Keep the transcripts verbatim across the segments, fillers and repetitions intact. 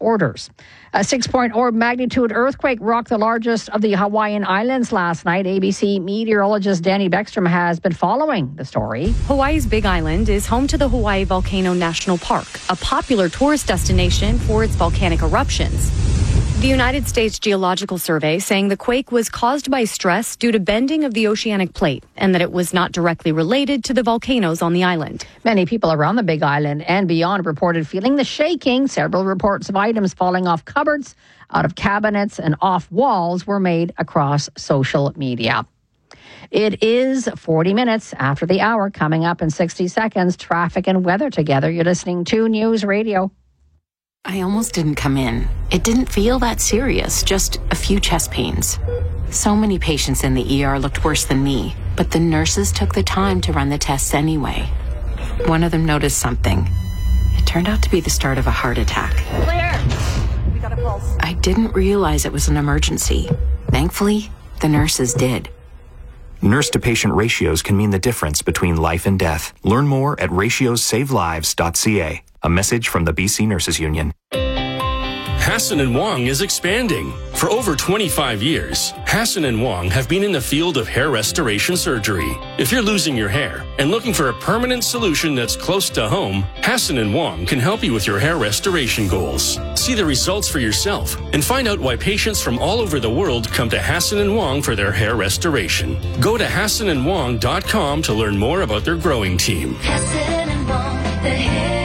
borders. A six point four magnitude earthquake rocked the largest of the Hawaiian Islands last night. A B C meteorologist Danny Beckstrom has been following the story. Hawaii's Big Island is home to the Hawaii Volcano National Park, a popular tourist destination for its volcanic eruptions. The United States Geological Survey saying the quake was caused by stress due to bending of the oceanic plate and that it was not directly related to the volcanoes on the island. Many people around the Big Island and beyond reported feeling the shaking. Several reports of items falling off cupboards, out of cabinets, and off walls were made across social media. It is forty minutes after the hour. Coming up in sixty seconds, traffic and weather together. You're listening to News Radio. I almost didn't come in. It didn't feel that serious, just a few chest pains. So many patients in the E R looked worse than me, but the nurses took the time to run the tests anyway. One of them noticed something. It turned out to be the start of a heart attack. Clear! We got a pulse. I didn't realize it was an emergency. Thankfully, the nurses did. Nurse-to-patient ratios can mean the difference between life and death. Learn more at ratios save lives dot c a. A message from the B C Nurses Union. Hassan and Wong is expanding. For over twenty-five years, Hassan and Wong have been in the field of hair restoration surgery. If you're losing your hair and looking for a permanent solution that's close to home, Hassan and Wong can help you with your hair restoration goals. See the results for yourself and find out why patients from all over the world come to Hassan and Wong for their hair restoration. Go to hassan and wong dot com to learn more about their growing team. Hassan and Wong, the hair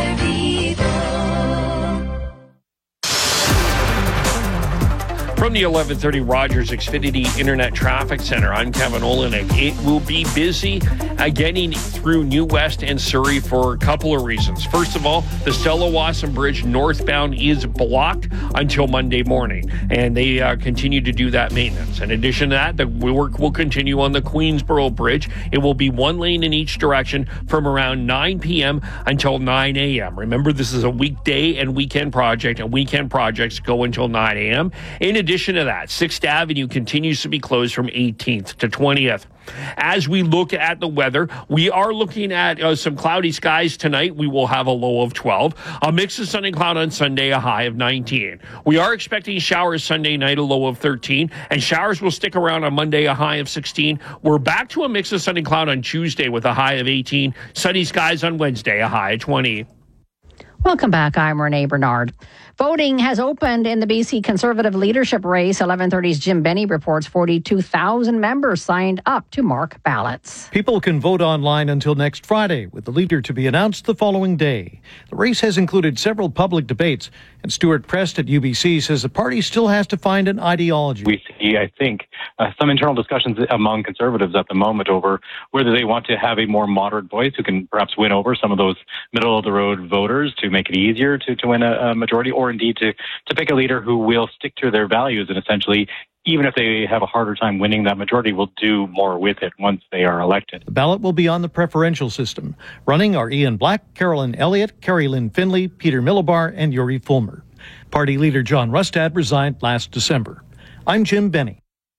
From the eleven thirty Rogers Xfinity Internet Traffic Center, I'm Kevin Olenek. It will be busy uh, getting through New West and Surrey for a couple of reasons. First of all, the Stella Wasson Bridge northbound is blocked until Monday morning, and they uh, continue to do that maintenance. In addition to that, the work will continue on the Queensboro Bridge. It will be one lane in each direction from around nine p.m. until nine a.m. Remember, this is a weekday and weekend project, and weekend projects go until nine a.m. In addition In addition to that, sixth Avenue continues to be closed from eighteenth to twentieth. As we look at the weather, we are looking at uh, some cloudy skies tonight. We will have a low of twelve. A mix of sun and cloud on Sunday, a high of nineteen. We are expecting showers Sunday night, a low of thirteen. And showers will stick around on Monday, a high of sixteen. We're back to a mix of sun and cloud on Tuesday with a high of eighteen. Sunny skies on Wednesday, a high of twenty. Welcome back. I'm Renee Bernard. Voting has opened in the B C Conservative leadership race. eleven thirty's Jim Benny reports forty-two thousand members signed up to mark ballots. People can vote online until next Friday, with the leader to be announced the following day. The race has included several public debates, and Stuart Prest at U B C says the party still has to find an ideology. We see, I think, uh, some internal discussions among Conservatives at the moment over whether they want to have a more moderate voice who can perhaps win over some of those middle-of-the-road voters to make it easier to, to win a, a majority, or indeed to, to pick a leader who will stick to their values and essentially, even if they have a harder time winning that majority, will do more with it once they are elected. The ballot will be on the preferential system. Running are Ian Black, Carolyn Elliott, Carrie Lynn Finley, Peter Millibar, and Yuri Fulmer. Party leader John Rustad resigned last December. I'm Jim Benny.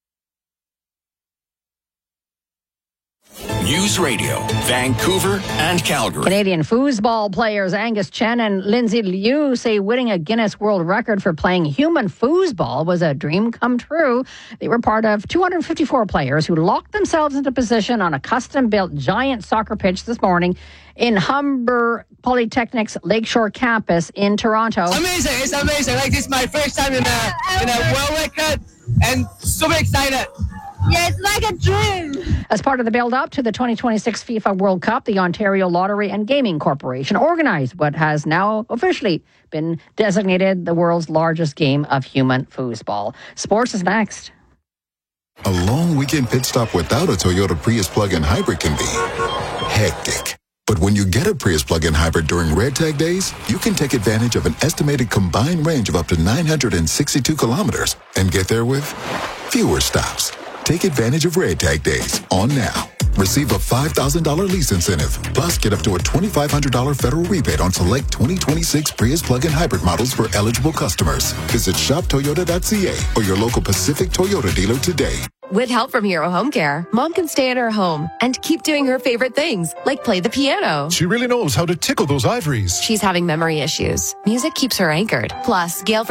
News Radio, Vancouver and Calgary. Canadian foosball players Angus Chen and Lindsay Liu say winning a Guinness World Record for playing human foosball was a dream come true. They were part of two hundred fifty-four players who locked themselves into position on a custom-built giant soccer pitch this morning in Humber Polytechnic's Lakeshore campus in Toronto. Amazing! It's amazing. Like, this is my first time in a, in a world record, and super excited. Yeah, it's like a dream. As part of the build-up to the twenty twenty-six FIFA World Cup, the Ontario Lottery and Gaming Corporation organized what has now officially been designated the world's largest game of human foosball. Sports is next. A long weekend pit stop without a Toyota Prius plug-in hybrid can be hectic. But when you get a Prius plug-in hybrid during Red Tag Days, you can take advantage of an estimated combined range of up to nine hundred sixty-two kilometers and get there with fewer stops. Take advantage of Red Tag Days on now. Receive a five thousand dollars lease incentive. Plus, get up to a twenty-five hundred dollars federal rebate on select twenty twenty-six Prius plug-in hybrid models for eligible customers. Visit shop toyota dot c a or your local Pacific Toyota dealer today. With help from Hero Home Care, Mom can stay in her home and keep doing her favorite things, like play the piano. She really knows how to tickle those ivories. She's having memory issues. Music keeps her anchored. Plus, Gail